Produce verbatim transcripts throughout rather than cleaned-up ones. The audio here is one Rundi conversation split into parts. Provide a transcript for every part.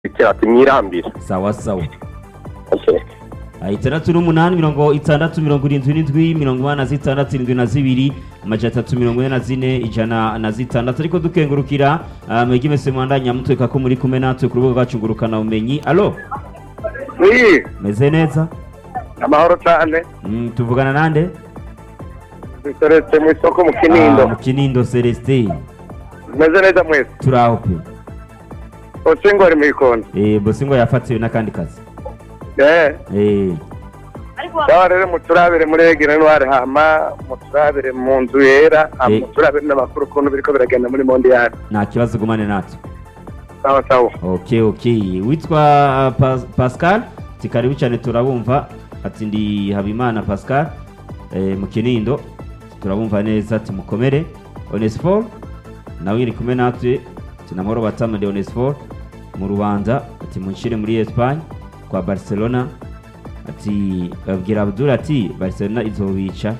ati mwirambire. Sawa sawa. Okay. Itandatu n'umunani mirongo itandatu mirongo irindwi n'indwi mirongo ine na zitandatu irindwi na zibiri amajana atatu mirongo ine na zine ijana na zitandatu ariko dukengurukira mwege mese mwandanya mutweka ko muri kumwe natwe ku rubuga rwacu ngurukana umenyi. Allo? Oui. Meze neza? Amahoro cyane. Mm, tuvugana nande? Bisoretse mu isoko mu Kinindo. Ah, mu Kinindo Celestin. Meze neza mwese. Turaho pe. Osengo ari mu ikondo. Eh, Bosingo yafatiwe n'akandi kazi. Eh. Eh. Dawa rero muturabire muregera ntware hama muturabire mu nzu yera hama Eh. muturabire n'abakuru kuntu biriko biragenda muri mondial. Nta kibazo gumane natwe. Sawa sawa. Okay, okay. Witwa uh, Pas Pascal, tikaribu cyane turabumva. Ati ndi Habimana Pascal eh, mu Kinindo. Turabumva neza ati mukomere. Onesfor nawe iri kumwe natwe. Tinamoro batama de Onesfor mu Rwanda ati munshire muri Espagne kwa Barcelona. Ati babwira Abdul ati Barcelona izobica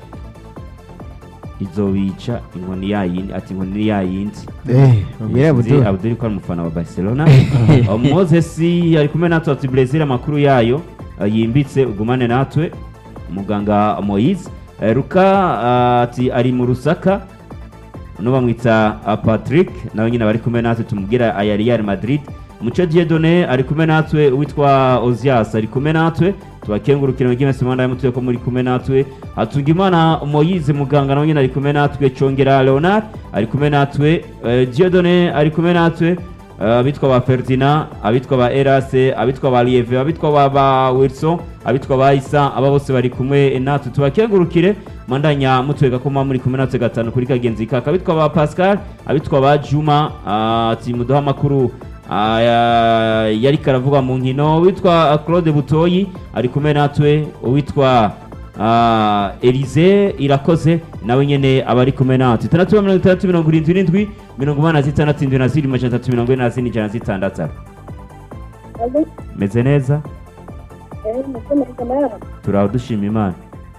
izobica inkoni yayindi ati inkoni yayindi eh babwira Abdul Abdul ko ari umufana wa Barcelona. Moses ari kumwe natwe ati Brazil amakuru yayo uh, yimbitse ugumane natwe muganga Moise. Uh, Ruka uh, ati ari mu Rusaka no bamwita uh, Patrick nawe nyine bari kumwe natwe tumubwira aya Real Madrid. Muco Dieudonné ari kumwe natwe witwa Ozias ari kumwe natwe tubakengurukira mu gimese mwanda y'umutwe ko muri kumwe natwe. Hatungimana Moise muganga nawe nyine ari kumwe natwe. Chongera Leonard ari kumwe natwe. uh, Dieudonné ari kumwe natwe. Abitwa uh, ba Ferdinand, abitwa ba Erase, abitwa ba Lieve, abitwa ba Wilson, abitwa ba Isa, aba bose bari kumwe natwe tubakengurukire mandanya mutwega ko muri kumwe natwe gatanu kuri kagenzi kaka. Abitwa ba Pascal, abitwa ba Juma ati uh, muduha makuru uh, yari karavuga mu nkino. Witwa uh, Claude Butoyi ari kumwe natwe. Witwa uh, Elise Irakoze nawe nyene abari kumwe natwe. itandatu mirongo itandatu mirongo irindwi n'indwi mirongo ine na zitandatu indwi na zirindwi amajana atatu mirongo ine na zine ijana na zitandatu. Meze neza? Turaho dushima Imana.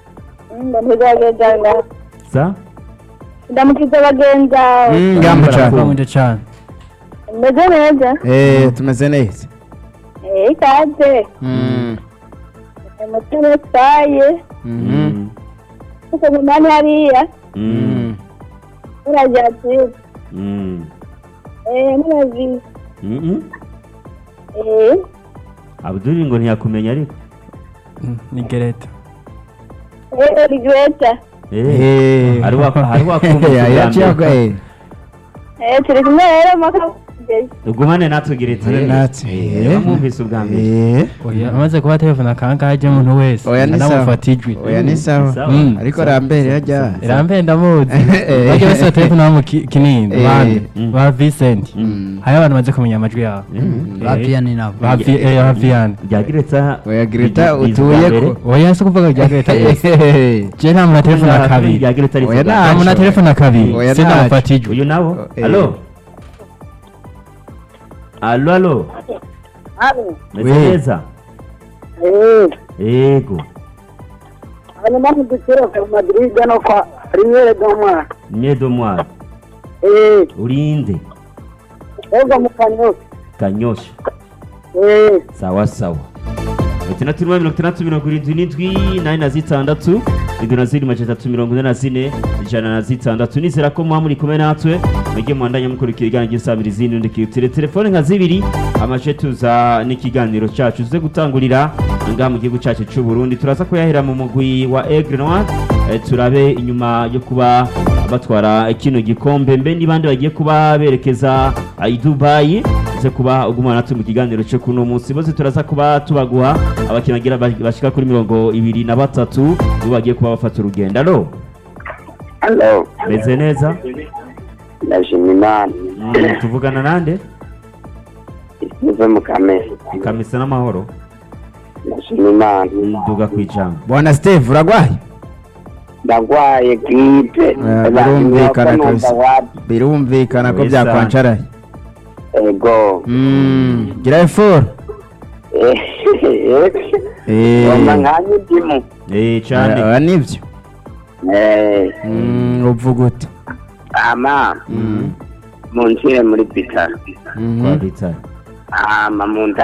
Za? Ndamukiza bagenza. ngamuca cyane Meze neza. eh tumeze neza Eh ikaze. mm Umutima tsaye. mhm Kuko mumani hariya. Mm. Uraja ati. Mm. Eh murazi. Mhm. Eh. Abdul ngo ntiyakumenya ariko. ni gereta Eh rigweta. Eh. Ari wa ari wa kumva. yaciye eh Eh turi kumwe rero maka. Ugumane natwe giretse. Ugumane natwe. Eh. Mwumvise ubwa mbere. eh Oya amaze kuba telefone kanka haje umuntu wese oya ni sawa anamufatijwe oya ni sawa Sawa. Mm. ariko rambere yajya Rambe ndamuzi Eh. baje bose telefone mu Kinindo Eh. bande Mm. ba Vincent Mm. hayo abantu baze kumenya amajwi yabo ba Eh. Vianney nabo ba Vi- eh ba Vianney Byagiretsa. oya Greta utuye ko oya se kuvuga rya Greta je nta mu telefone kabiri Byagiretsa ari. Oya, nta mu Nacho. telefone kabiri Oya, se Nacho. ndamufatijwe Uyu nawo? Eh. Allo? Allo allo. Alo. Meze Oui. neza? Eh. Yego. Hanyuma mudukira kwa Madrid no kwa Riviere Doma. Miedo mwa. Eh. Urinde. Ego mukanyo. Kanyosha. Eh. Sawa sawa. itandatu mirongo itandatu mirongo irindwi n'indwi nane na zitandatu indwi na zirindwi amajana atatu mirongo ine na zine ijana na zitandatu. Nizera ko muba muri kumwe natwe mwege mwandanya mukurikira ikiganiro cy'isabirizi n'undi kiyutire telefone nka zibiri amaje tuza n'ikiganiro cyacu tuze gutangurira ngaha mu gihugu cyacu cy'u Burundi. Turaza kuyahera mu mugwi wa Aigle Noir. Eh, turabe inyuma yo kuba batwara kino gikombe mbe nibandi bagiye kuba berekeza i Dubai ze kuba ugumana natwe mu kiganiro cyo kuno munsi. Bose turaza kuba tubaguha abakinagira bashika kuri mirongo ibiri na batatu bagiye kuba bafata urugendo. Allo? Hello. Meze neza? Ndashimimana. Mm, tuvugana nande? Nive mu Kamesa. Kamisa n'amahoro. Ndashimimana. Nduga kwijambo. bwana Steve uragwaye Ndagwaye gripe. Eh, birumvikana kabisa. birumvikana ko Wesa. byakwancaraye Ego. mm gira effort Eh. eh Wama nkanye ndimu. Eh cyane. oya nivyo Eh. mm uvuga ute Ama. mm Munshire muri bitaro. Kwa bitaro. hama mu